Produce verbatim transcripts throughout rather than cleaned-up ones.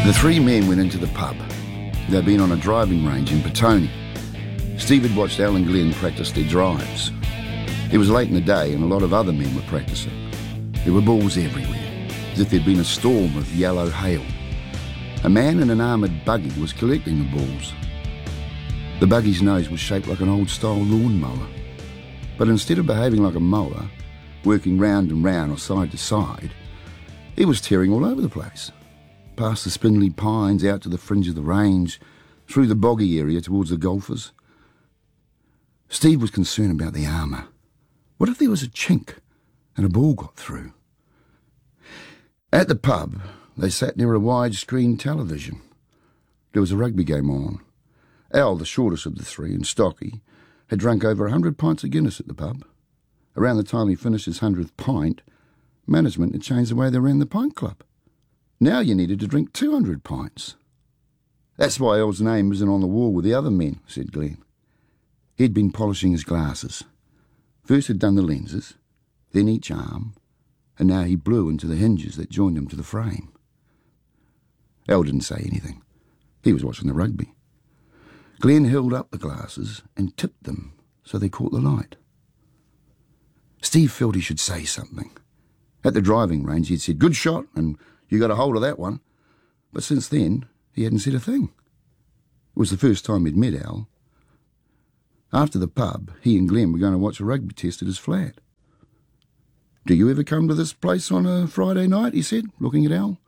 The three men went into the pub. They'd been on a driving range in Petone. Steve had watched Al and Glenn practice their drives. It was late in the day and a lot of other men were practicing. There were balls everywhere, as if there'd been a storm of yellow hail. A man in an armoured buggy was collecting the balls. The buggy's nose was shaped like an old-style lawnmower. But instead of behaving like a mower, working round and round or side to side, it was tearing all over the place. Past the spindly pines, out to the fringe of the range, through the boggy area towards the golfers. Steve was concerned about the armour. What if there was a chink and a ball got through? At the pub, they sat near a wide-screen television. There was a rugby game on. Al, the shortest of the three, and stocky, had drunk over a hundred pints of Guinness at the pub. Around the time he finished his hundredth pint, management had changed the way they ran the pint club. Now you needed to drink two hundred pints. That's why Al's name isn't on the wall with the other men, said Glenn. He'd been polishing his glasses. First had done the lenses, then each arm, and now he blew into the hinges that joined them to the frame. Al didn't say anything. He was watching the rugby. Glenn held up the glasses and tipped them so they caught the light. Steve felt he should say something. At the driving range he'd said, "Good shot," and "You got a hold of that one." But since then, he hadn't said a thing. It was the first time he'd met Al. After the pub, he and Glenn were going to watch a rugby test at his flat. "Do you ever come to this place on a Friday night?" he said, looking at Al.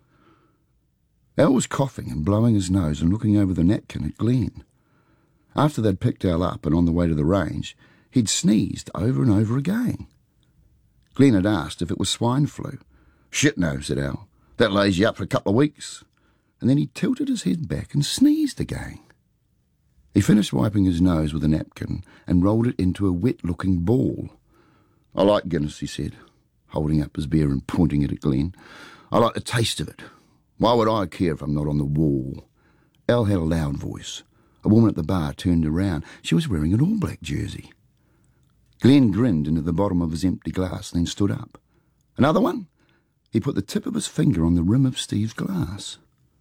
Al was coughing and blowing his nose and looking over the napkin at Glenn. After they'd picked Al up and on the way to the range, he'd sneezed over and over again. Glenn had asked if it was swine flu. "Shit no," said Al. "That lays you up for a couple of weeks." And then he tilted his head back and sneezed again. He finished wiping his nose with a napkin and rolled it into a wet-looking ball. "I like Guinness," he said, holding up his beer and pointing it at Glenn. "I like the taste of it. Why would I care if I'm not on the wall?" Al had a loud voice. A woman at the bar turned around. She was wearing an all-black jersey. Glenn grinned into the bottom of his empty glass, then stood up. "Another one?" He put the tip of his finger on the rim of Steve's glass.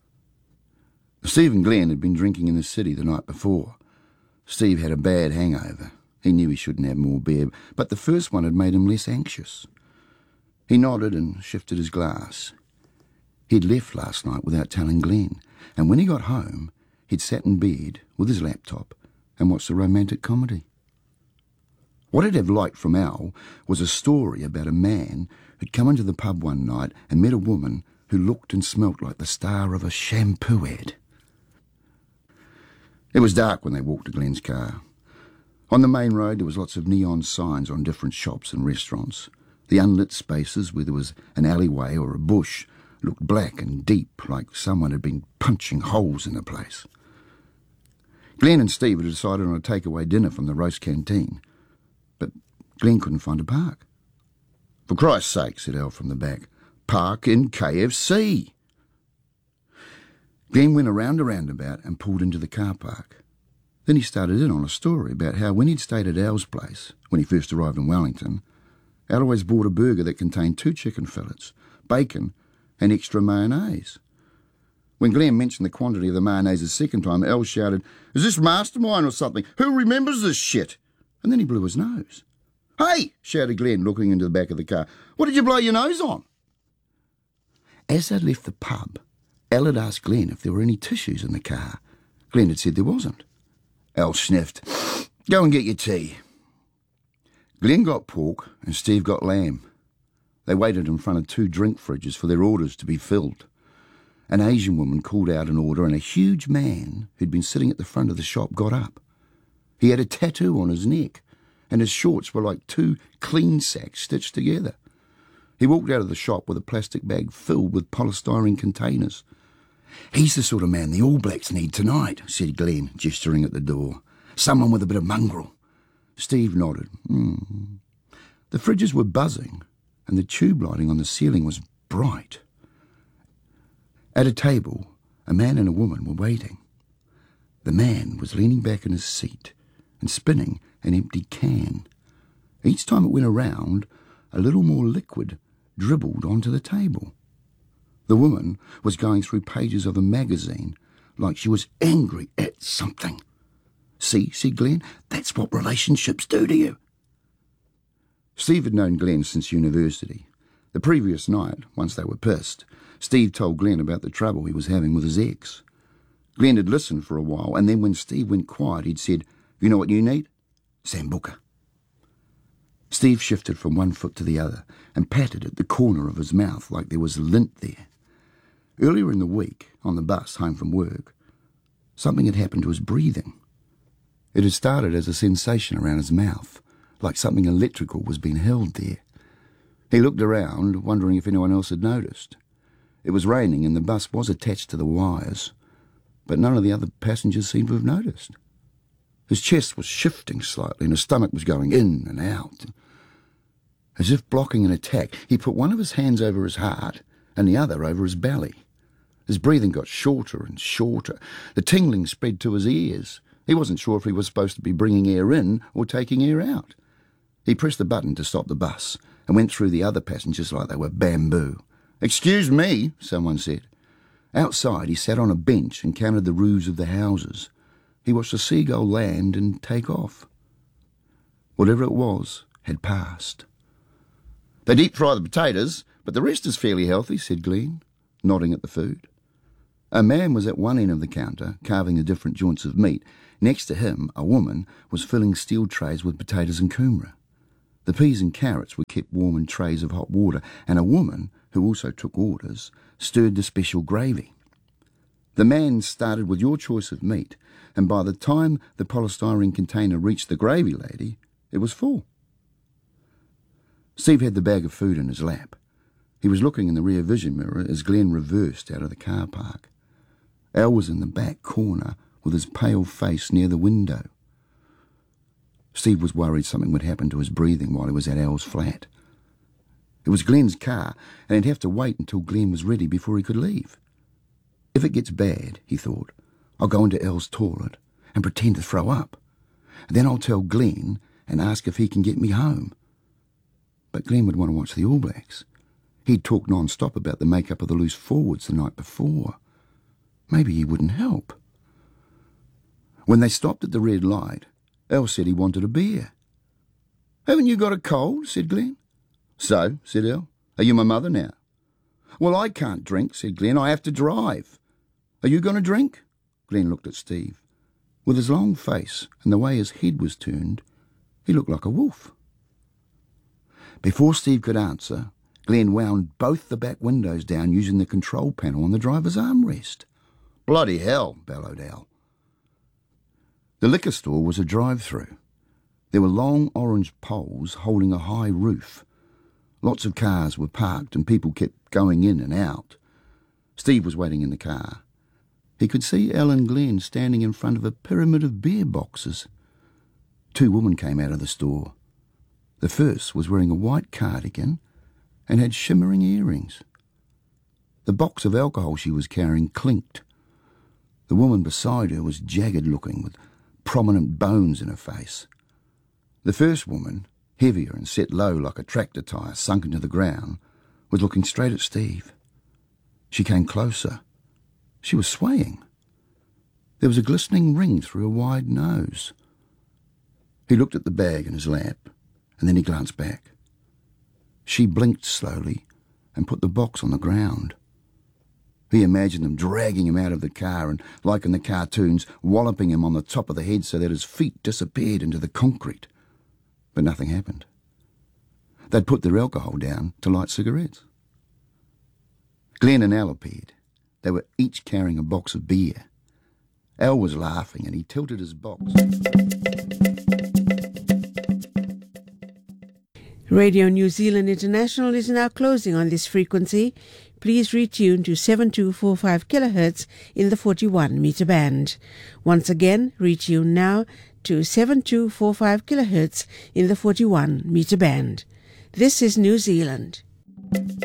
Steve and Glenn had been drinking in the city the night before. Steve had a bad hangover. He knew he shouldn't have more beer, but the first one had made him less anxious. He nodded and shifted his glass. He'd left last night without telling Glenn, and when he got home, he'd sat in bed with his laptop and watched a romantic comedy. What he'd have liked from Al was a story about a man who'd come into the pub one night and met a woman who looked and smelt like the star of a shampoo ad. It was dark when they walked to Glenn's car. On the main road there was lots of neon signs on different shops and restaurants. The unlit spaces where there was an alleyway or a bush looked black and deep, like someone had been punching holes in the place. Glenn and Steve had decided on a takeaway dinner from the roast canteen, but Glenn couldn't find a park. "For Christ's sake," said Al from the back, "park in K F C." Glenn went around a roundabout and pulled into the car park. Then he started in on a story about how when he'd stayed at Al's place, when he first arrived in Wellington, Al always bought a burger that contained two chicken fillets, bacon, and extra mayonnaise. When Glenn mentioned the quantity of the mayonnaise the second time, Al shouted, "Is this Mastermind or something? Who remembers this shit?" And then he blew his nose. "Hey!" shouted Glenn, looking into the back of the car. "What did you blow your nose on?" As they left the pub, Al had asked Glenn if there were any tissues in the car. Glenn had said there wasn't. Al sniffed. "Go and get your tea." Glenn got pork and Steve got lamb. They waited in front of two drink fridges for their orders to be filled. An Asian woman called out an order and a huge man who'd been sitting at the front of the shop got up. He had a tattoo on his neck, and his shorts were like two clean sacks stitched together. He walked out of the shop with a plastic bag filled with polystyrene containers. "He's the sort of man the All Blacks need tonight," said Glenn, gesturing at the door. "Someone with a bit of mongrel." Steve nodded. Mm. The fridges were buzzing, and the tube lighting on the ceiling was bright. At a table, a man and a woman were waiting. The man was leaning back in his seat and spinning an empty can. Each time it went around, a little more liquid dribbled onto the table. The woman was going through pages of a magazine like she was angry at something. "See," said Glenn, "that's what relationships do to you." Steve had known Glenn since university. The previous night, once they were pissed, Steve told Glenn about the trouble he was having with his ex. Glenn had listened for a while, and then when Steve went quiet, he'd said, "You know what you need? Sambuca." Steve shifted from one foot to the other and patted at the corner of his mouth like there was lint there. Earlier in the week, on the bus home from work, something had happened to his breathing. It had started as a sensation around his mouth, like something electrical was being held there. He looked around, wondering if anyone else had noticed. It was raining and the bus was attached to the wires, but none of the other passengers seemed to have noticed. His chest was shifting slightly and his stomach was going in and out. As if blocking an attack, he put one of his hands over his heart and the other over his belly. His breathing got shorter and shorter. The tingling spread to his ears. He wasn't sure if he was supposed to be bringing air in or taking air out. He pressed the button to stop the bus and went through the other passengers like they were bamboo. "Excuse me," someone said. Outside, he sat on a bench and counted the roofs of the houses. He watched a seagull land and take off. Whatever it was had passed. "They deep fry the potatoes, but the rest is fairly healthy," said Glenn, nodding at the food. A man was at one end of the counter, carving the different joints of meat. Next to him, a woman was filling steel trays with potatoes and kumara. The peas and carrots were kept warm in trays of hot water, and a woman, who also took orders, stirred the special gravy. The man started with your choice of meat, and by the time the polystyrene container reached the gravy lady, it was full. Steve had the bag of food in his lap. He was looking in the rear vision mirror as Glenn reversed out of the car park. Al was in the back corner with his pale face near the window. Steve was worried something would happen to his breathing while he was at Al's flat. It was Glenn's car, and he'd have to wait until Glenn was ready before he could leave. If it gets bad, he thought, I'll go into Al's toilet and pretend to throw up. Then I'll tell Glenn and ask if he can get me home. But Glenn would want to watch the All Blacks. He'd talked non-stop about the makeup of the loose forwards the night before. Maybe he wouldn't help. When they stopped at the red light, Al said he wanted a beer. "Haven't you got a cold?" said Glenn. "So," said Al, "are you my mother now?" "Well, I can't drink," said Glenn. "I have to drive." "Are you going to drink?" Glenn looked at Steve. With his long face and the way his head was turned, he looked like a wolf. Before Steve could answer, Glenn wound both the back windows down using the control panel on the driver's armrest. "Bloody hell," bellowed Al. The liquor store was a drive-through. There were long orange poles holding a high roof. Lots of cars were parked and people kept going in and out. Steve was waiting in the car. He could see Al and Glenn standing in front of a pyramid of beer boxes. Two women came out of the store. The first was wearing a white cardigan and had shimmering earrings. The box of alcohol she was carrying clinked. The woman beside her was jagged-looking with prominent bones in her face. The first woman, heavier and set low like a tractor tyre sunk into the ground, was looking straight at Steve. She came closer. She was swaying. There was a glistening ring through her wide nose. He looked at the bag in his lap, and then he glanced back. She blinked slowly and put the box on the ground. He imagined them dragging him out of the car and, like in the cartoons, walloping him on the top of the head so that his feet disappeared into the concrete. But nothing happened. They'd put their alcohol down to light cigarettes. Glenn and Al appeared. They were each carrying a box of beer. Al was laughing and he tilted his box. Radio New Zealand International is now closing on this frequency. Please retune to seven two four five kilohertz in the forty-one meter band. Once again, retune now to seven two four five kilohertz in the forty-one meter band. This is New Zealand.